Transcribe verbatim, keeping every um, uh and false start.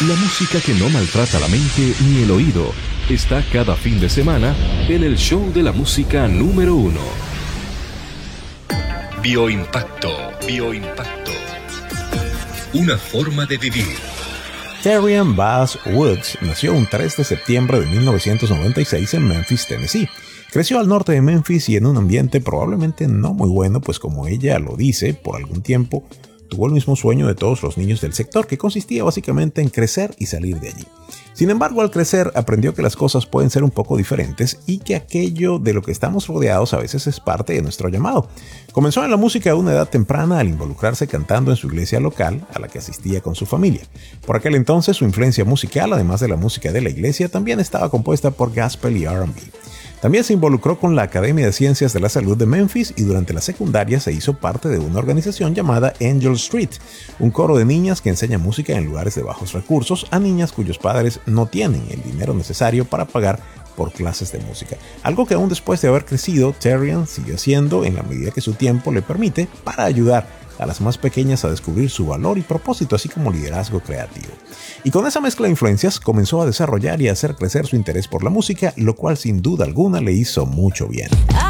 La música que no maltrata la mente ni el oído está cada fin de semana en el show de la música número uno. Bioimpacto, Bioimpacto. Una forma de vivir. Terrian Bass Woods nació un tres de septiembre de mil novecientos noventa y seis en Memphis, Tennessee. Creció al norte de Memphis y en un ambiente probablemente no muy bueno, pues como ella lo dice, por algún tiempo tuvo el mismo sueño de todos los niños del sector, que consistía básicamente en crecer y salir de allí. Sin embargo, al crecer aprendió que las cosas pueden ser un poco diferentes y que aquello de lo que estamos rodeados a veces es parte de nuestro llamado. Comenzó en la música a una edad temprana al involucrarse cantando en su iglesia local, a la que asistía con su familia. Por aquel entonces su influencia musical, además de la música de la iglesia, también estaba compuesta por gospel y R and B. También se involucró con la Academia de Ciencias de la Salud de Memphis y durante la secundaria se hizo parte de una organización llamada Angel Street, un coro de niñas que enseña música en lugares de bajos recursos a niñas cuyos padres no tienen el dinero necesario para pagar por clases de música. Algo que aún después de haber crecido, Terrian sigue haciendo en la medida que su tiempo le permite para ayudar a las más pequeñas a descubrir su valor y propósito, así como liderazgo creativo. Y con esa mezcla de influencias comenzó a desarrollar y a hacer crecer su interés por la música, lo cual sin duda alguna le hizo mucho bien.